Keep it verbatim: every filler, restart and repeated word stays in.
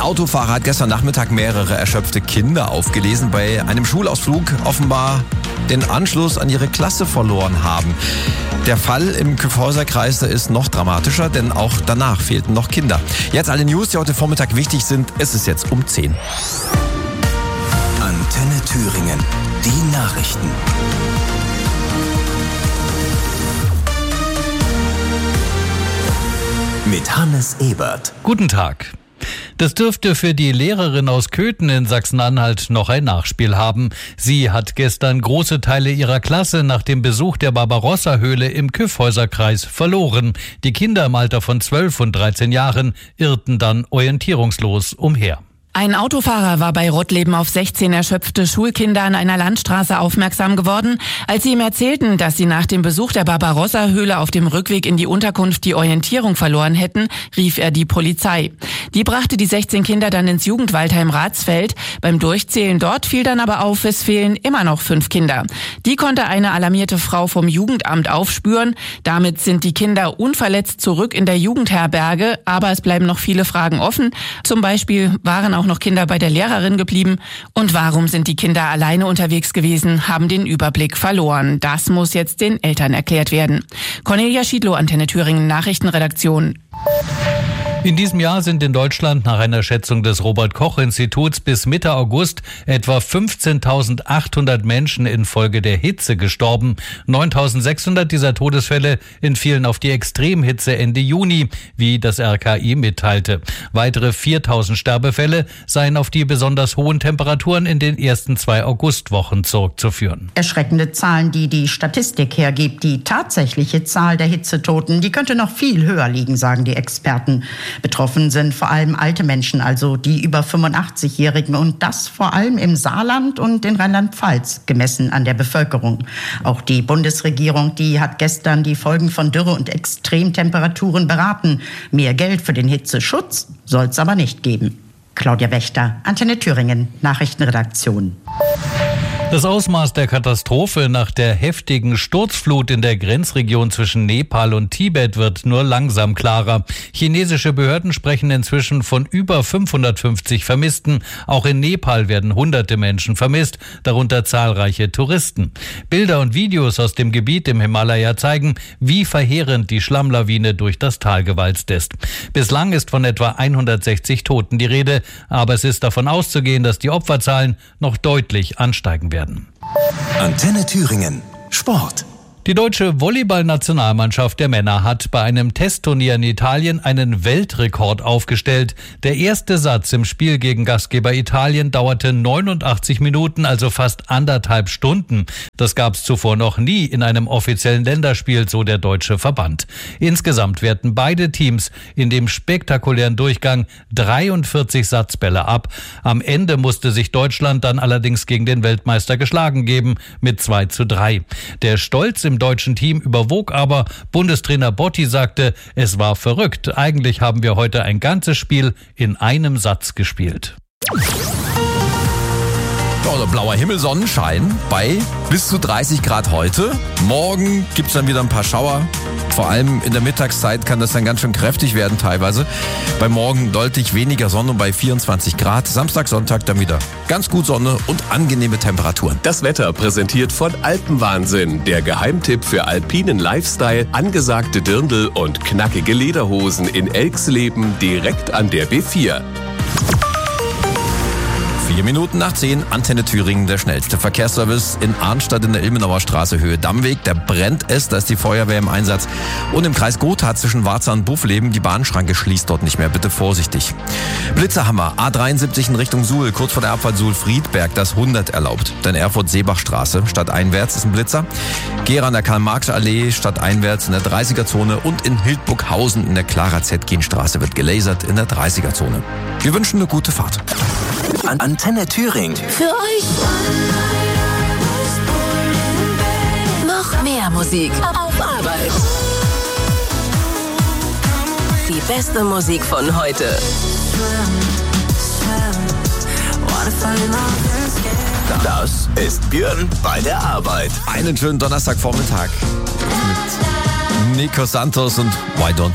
Autofahrer hat gestern Nachmittag mehrere erschöpfte Kinder aufgelesen, bei einem Schulausflug offenbar den Anschluss an ihre Klasse verloren haben. Der Fall im Kyffhäuser-Kreis, der ist noch dramatischer, denn auch danach fehlten noch Kinder. Jetzt alle News, die heute Vormittag wichtig sind. Es ist jetzt um zehn. Antenne Thüringen, die Nachrichten. Mit Hannes Ebert. Guten Tag. Das dürfte für die Lehrerin aus Köthen in Sachsen-Anhalt noch ein Nachspiel haben. Sie hat gestern große Teile ihrer Klasse nach dem Besuch der Barbarossa-Höhle im Kyffhäuser-Kreis verloren. Die Kinder im Alter von zwölf und dreizehn Jahren irrten dann orientierungslos umher. Ein Autofahrer war bei Rottleben auf sechzehn erschöpfte Schulkinder an einer Landstraße aufmerksam geworden. Als sie ihm erzählten, dass sie nach dem Besuch der Barbarossa-Höhle auf dem Rückweg in die Unterkunft die Orientierung verloren hätten, rief er die Polizei. Die brachte die sechzehn Kinder dann ins Jugendwaldheim Ratsfeld. Beim Durchzählen dort fiel dann aber auf, es fehlen immer noch fünf Kinder. Die konnte eine alarmierte Frau vom Jugendamt aufspüren. Damit sind die Kinder unverletzt zurück in der Jugendherberge. Aber es bleiben noch viele Fragen offen. Zum Beispiel waren auch auch noch Kinder bei der Lehrerin geblieben. Und warum sind die Kinder alleine unterwegs gewesen, haben den Überblick verloren. Das muss jetzt den Eltern erklärt werden. Cornelia Schiedlow, Antenne Thüringen, Nachrichtenredaktion. In diesem Jahr sind in Deutschland nach einer Schätzung des Robert-Koch-Instituts bis Mitte August etwa fünfzehntausendachthundert Menschen infolge der Hitze gestorben. neuntausendsechshundert dieser Todesfälle entfielen auf die Extremhitze Ende Juni, wie das R K I mitteilte. Weitere viertausend Sterbefälle seien auf die besonders hohen Temperaturen in den ersten zwei Augustwochen zurückzuführen. Erschreckende Zahlen, die die Statistik hergibt. Die tatsächliche Zahl der Hitzetoten, die könnte noch viel höher liegen, sagen die Experten. Betroffen sind vor allem alte Menschen, also die über fünfundachtzig-Jährigen, und das vor allem im Saarland und in Rheinland-Pfalz, gemessen an der Bevölkerung. Auch die Bundesregierung, die hat gestern die Folgen von Dürre und Extremtemperaturen beraten. Mehr Geld für den Hitzeschutz soll es aber nicht geben. Claudia Wächter, Antenne Thüringen, Nachrichtenredaktion. Das Ausmaß der Katastrophe nach der heftigen Sturzflut in der Grenzregion zwischen Nepal und Tibet wird nur langsam klarer. Chinesische Behörden sprechen inzwischen von über fünfhundertfünfzig Vermissten. Auch in Nepal werden hunderte Menschen vermisst, darunter zahlreiche Touristen. Bilder und Videos aus dem Gebiet im Himalaya zeigen, wie verheerend die Schlammlawine durch das Tal gewalzt ist. Bislang ist von etwa hundertsechzig Toten die Rede, aber es ist davon auszugehen, dass die Opferzahlen noch deutlich ansteigen werden. Antenne Thüringen, Sport. Die deutsche Volleyball-Nationalmannschaft der Männer hat bei einem Testturnier in Italien einen Weltrekord aufgestellt. Der erste Satz im Spiel gegen Gastgeber Italien dauerte neunundachtzig Minuten, also fast anderthalb Stunden. Das gab es zuvor noch nie in einem offiziellen Länderspiel, so der deutsche Verband. Insgesamt wehrten beide Teams in dem spektakulären Durchgang dreiundvierzig Satzbälle ab. Am Ende musste sich Deutschland dann allerdings gegen den Weltmeister geschlagen geben mit zwei zu drei. Der Stolz im deutschen Team überwog aber. Bundestrainer Botti sagte, es war verrückt. Eigentlich haben wir heute ein ganzes Spiel in einem Satz gespielt. Ja, blauer Himmel, Sonnenschein bei bis zu dreißig Grad heute. Morgen gibt's dann wieder ein paar Schauer. Vor allem in der Mittagszeit kann das dann ganz schön kräftig werden teilweise. Bei morgen deutlich weniger Sonne bei vierundzwanzig Grad. Samstag, Sonntag dann wieder ganz gut Sonne und angenehme Temperaturen. Das Wetter präsentiert von Alpenwahnsinn. Der Geheimtipp für alpinen Lifestyle, angesagte Dirndl und knackige Lederhosen in Elxleben direkt an der B vier. Vier Minuten nach zehn, Antenne Thüringen, der schnellste Verkehrsservice in Arnstadt in der Ilmenauer Straße, Höhe Dammweg. Da brennt es, da ist die Feuerwehr im Einsatz. Und im Kreis Gotha zwischen Warza und Buffleben, die Bahnschranke schließt dort nicht mehr. Bitte vorsichtig. Blitzerhammer, A dreiundsiebzig in Richtung Suhl, kurz vor der Abfahrt Suhl-Friedberg, das hundert erlaubt. Dann Erfurt-Seebachstraße, stadteinwärts ist ein Blitzer. Gera an der Karl-Marx-Allee, stadteinwärts in der dreißiger-Zone. Und in Hildburghausen in der Clara-Zetkin-Straße wird gelasert in der dreißiger-Zone. Wir wünschen eine gute Fahrt. An Antenne Thüringen. Für euch noch mehr Musik auf Arbeit. Die beste Musik von heute. Das ist Björn bei der Arbeit. Einen schönen Donnerstagvormittag mit Nico Santos und Why Don't